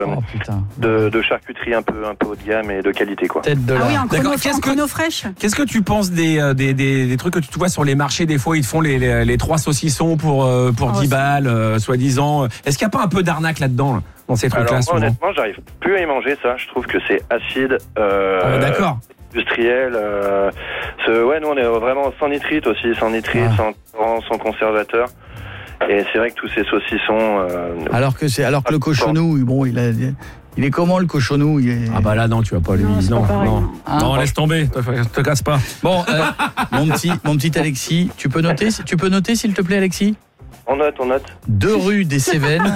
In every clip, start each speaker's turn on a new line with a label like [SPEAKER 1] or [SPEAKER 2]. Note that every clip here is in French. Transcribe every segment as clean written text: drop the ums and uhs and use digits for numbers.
[SPEAKER 1] de charcuterie un peu haut de gamme et de qualité, quoi.
[SPEAKER 2] Tête de
[SPEAKER 3] Ah oui, en
[SPEAKER 2] D'accord.
[SPEAKER 3] chrono fraîche.
[SPEAKER 4] Qu'est-ce que tu penses des trucs que tu vois sur les marchés? Des fois, ils te font les 3 saucissons pour 10 balles, soi-disant. Est-ce qu'il n'y a pas un peu d'arnaque là-dedans, là, dans ces trucs-là?
[SPEAKER 1] Alors, honnêtement, j'arrive plus à y manger ça. Je trouve que c'est acide.
[SPEAKER 4] D'accord.
[SPEAKER 1] Industriel. Ouais, nous, on est vraiment sans nitrite aussi, sans conservateur. Et c'est vrai que tous ces saucissons.
[SPEAKER 2] Alors que le cochonou, bon, il est comment le cochonou?
[SPEAKER 4] Ah bah là non, tu vas pas lui. Non, laisse tomber, te casse pas.
[SPEAKER 2] Bon, mon petit Alexis, tu peux noter s'il te plaît, Alexis?
[SPEAKER 1] On note.
[SPEAKER 2] 2 rue des Cévennes,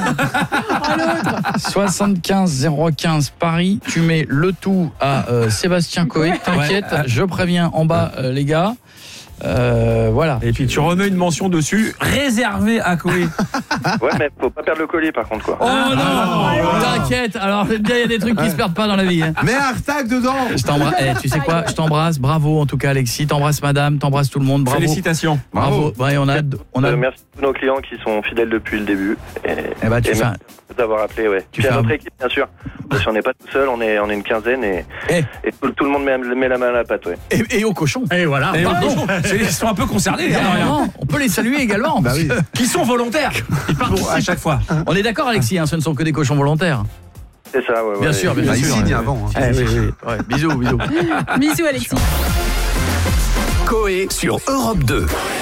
[SPEAKER 2] 75 015 Paris. Tu mets le tout à Sébastien Coé. T'inquiète, je préviens en bas les gars. Voilà.
[SPEAKER 4] Et puis tu remets une mention dessus, réservée à Coé.
[SPEAKER 1] Ouais, mais faut pas perdre le colis par contre, quoi.
[SPEAKER 2] Oh non, t'inquiète. Alors, il y a des trucs qui se perdent pas dans la vie. Hein.
[SPEAKER 5] Mais un tag dedans.
[SPEAKER 2] Je t'embrasse. Tu sais quoi? Je t'embrasse. Bravo en tout cas, Alexis. T'embrasses madame, t'embrasses tout le monde. Bravo.
[SPEAKER 4] Félicitations.
[SPEAKER 2] Bravo. Ouais, on a.
[SPEAKER 1] Merci à tous nos clients qui sont fidèles depuis le début.
[SPEAKER 2] Tu fais
[SPEAKER 1] d'avoir appelé, ouais. Puis à notre équipe, bien sûr. Parce qu'on n'est pas tout seul, on est une quinzaine et tout le monde met la main à la pâte, ouais.
[SPEAKER 2] Et au cochon.
[SPEAKER 4] Et voilà. Ils sont un peu concernés.
[SPEAKER 2] On peut les saluer également.
[SPEAKER 5] Bah oui.
[SPEAKER 4] Qui sont volontaires. Ils participent à chaque fois.
[SPEAKER 2] On est d'accord, Alexis, ce ne sont que des cochons volontaires.
[SPEAKER 1] C'est ça, ouais.
[SPEAKER 2] Bien sûr.
[SPEAKER 5] Ici, dit avant.
[SPEAKER 2] Oui. Bisous.
[SPEAKER 3] Bisous, Alexis.
[SPEAKER 6] Coé sur Europe 2.